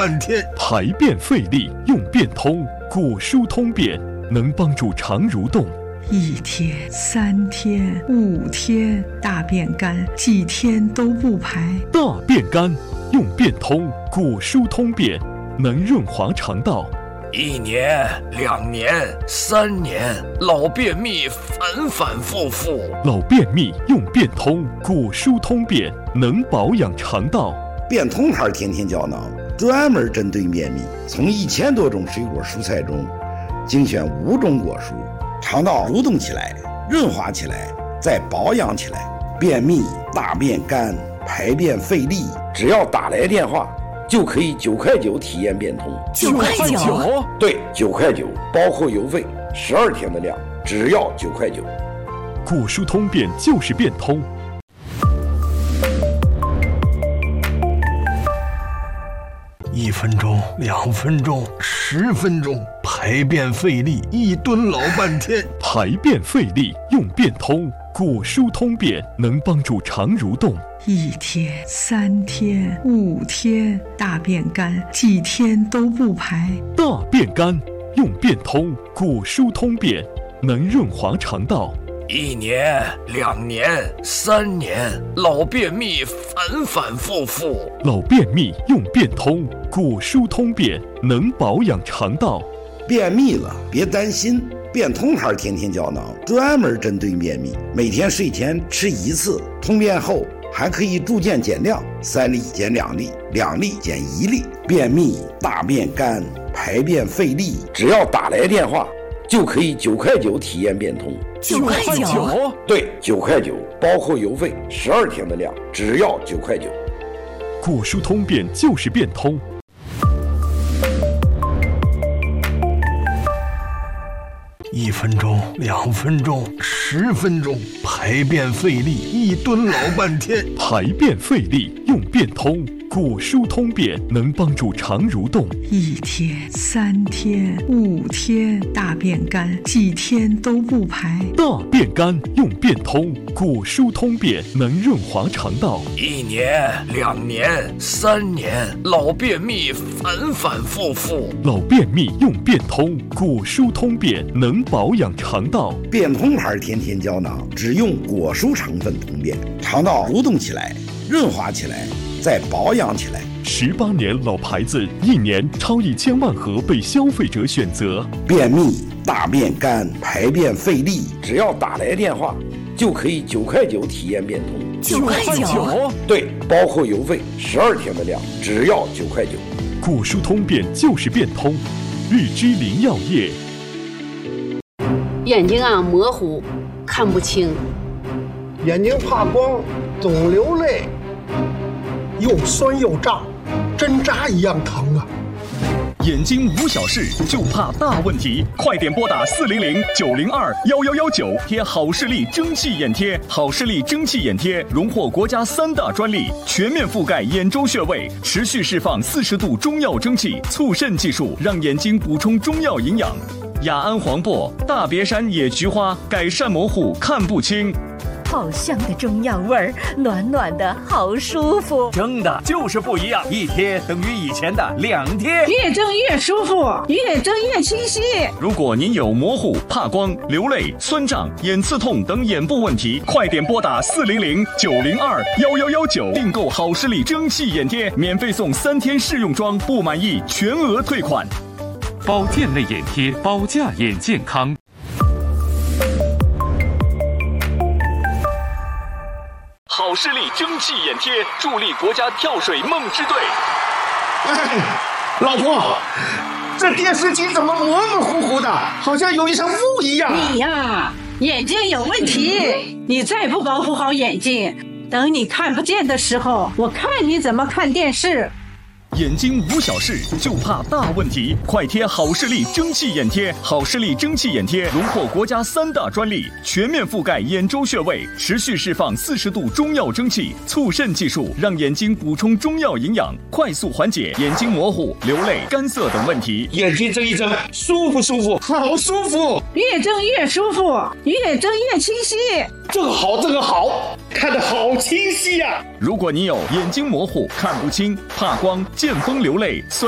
半天。 排便费力用便通，果蔬通便能帮助肠蠕动。 1天、3天、5天，大便干，几天都不排。 大便干用便通，果蔬通便能润滑肠道。 1年、2年、3年，老便秘反反复复。 老便秘用便通，果蔬通便能保养肠道。 便通牌天天胶囊专门针对便秘，从1000多种水果蔬菜中精选5种果蔬，肠道蠕动起来，润滑起来，再保养起来。便秘、大便干、排便费力，只要打来电话就可以9块9体验便通。 9块9？ 对，9块9，包括邮费，12天的量，只要9块9。 果蔬通便就是便通。 1分钟、2分钟、10分钟，排便费力，一蹲老半天。 排便费力用便通，果蔬通便能帮助肠蠕动。 1天、3天、5天，大便干，几天都不排。 大便干用便通，果蔬通便能润滑肠道。 1年、2年、3年，老便秘反反复复。 老便秘用便通，果蔬通便能保养肠道。 便秘了别担心，便通牌天天胶囊专门针对便秘，每天睡前吃1次，通便后还可以逐渐减量，3粒减2粒，2粒减1粒。便秘、大便干、排便费力，只要打来电话就可以9块9体验便通。 9块9？ 对，9块9，包括邮费，12天的量，只要9块9。 果蔬通便就是便通。 1分钟、2分钟、10分钟，排便费力，一蹲老半天。 排便费力用便通，果蔬通便能帮助肠蠕动。 1天、3天、5天，大便干，几天都不排。 大便干用便通，果蔬通便能润滑肠道。 1年、2年、3年，老便秘反反复复。 老便秘用便通，果蔬通便能保养肠道。 便通牌天天胶囊只用果蔬成分通便，肠道蠕动起来，润滑起来，再保养起来。 18年老牌子，1年超1000万盒被消费者选择。 便秘、大便干、排便费力，只要打来电话就可以9块9体验便通。 9块9？ 对，包括邮费，12天的量，只要9块9。 果蔬通便就是便通。日之林药业。 眼睛模糊，看不清， 眼睛怕光，总流泪，又酸又胀，针扎一样疼啊！ 眼睛无小事，就怕大问题，快点拨打400-902-1119，贴好视力蒸汽眼贴。好视力蒸汽眼贴荣获国家3大专利，全面覆盖眼周穴位，持续释放40度中药蒸汽，促渗技术让眼睛补充中药营养。雅安黄柏、大别山野菊花改善模糊看不清。 好香的中药味儿，暖暖的好舒服。 蒸的就是不一样，一贴等于以前的2贴， 越蒸越舒服，越蒸越清晰。 如果您有模糊、怕光、流泪、酸胀、眼刺痛等眼部问题，快点拨打400-902-1119，订购好视力蒸汽眼贴，免费送3天试用装，不满意全额退款。 保健类眼贴，保驾眼健康。 好视力蒸汽眼贴助力国家跳水梦之队。 老婆，这电视机怎么模模糊糊的，好像有一层雾一样。 你呀，眼睛有问题，你再不保护好眼睛，等你看不见的时候，我看你怎么看电视。 眼睛无小事，就怕大问题，快贴好视力蒸汽眼贴。好视力蒸汽眼贴荣获国家3大专利，全面覆盖眼周穴位，持续释放40度中药蒸汽，促渗技术让眼睛补充中药营养，快速缓解眼睛模糊、流泪、干涩等问题。 眼睛睁一睁，舒服舒服，好舒服， 越睁越舒服，越睁越清晰。 这个好，这个好，看得好清晰呀！ 如果你有眼睛模糊、看不清、怕光、见风流泪、酸